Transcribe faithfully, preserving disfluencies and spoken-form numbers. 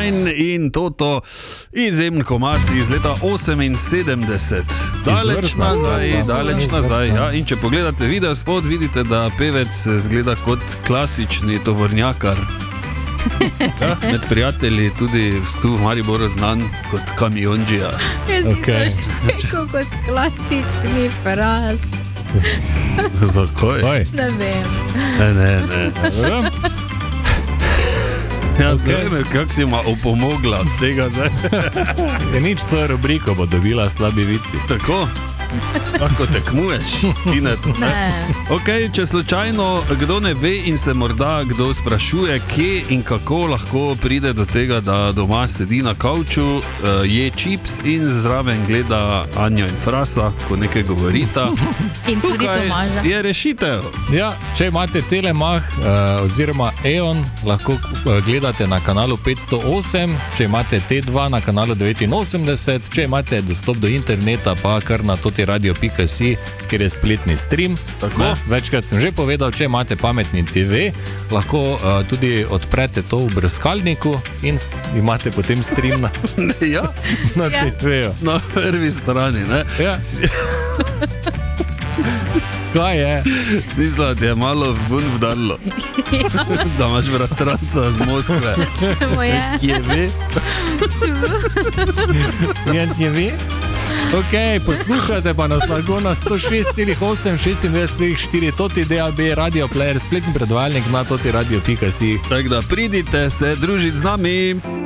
Nine in Toto, izjemen komad iz leta oseminsedemdeset. Daleč Izvrstno. nazaj, daleč Izvrstno. nazaj. Ja, in če pogledate video spod, vidite, da pevec zgleda kot klasični tovornjakar. Ja, med prijatelji tudi tu v Mariboru znan kot kamionđija. Jaz si Okej. okay. rekel kot klasični fraz. Zakaj? Oj. Ne vem. Ne, ne, ne. Dobro. Ja, Okej. okay. Ne vem, kako si ima opomogla od tega zdaj. Je nič, svojo rubriko bo dobila slabi vici. Tako, lahko tekmuješ, Tinetu. Ne. Okay, če slučajno kdo ne ve in se morda kdo sprašuje, kje in kako lahko pride do tega, da doma sedi na kavču, je čips in zraven gleda Anjo in Frasa, ko nekaj govorita. In tudi Tomaža. je rešitev. Ja, če imate Telemach uh, oziroma Eon, lahko uh, gledate na kanalu petsto osem, če imate T dva na kanalu devetinosemdeset, če imate dostop do interneta, pa kar na totiradio pika si, kjer je spletni stream. Tako. Ne, večkrat sem že povedal, če imate pametni T V, lahko uh, tudi odprete to v brskalniku in st- imate potem stream na, Ja, na Ja. T V-ju. na prvi strani. Ne? Ja. Kaj je? Smisla ti je malo ven vdarlo, da imaš bratranca z Moskve. Samo je. Kje ve? Je T V? Ok, poslušajte pa nas lahko na sto šest celih osem, šestindvajset celih štiri, Toti D A B, Radio Player, spletni predvajalnik na totiradio pika si. Tako da pridite se družiti z nami.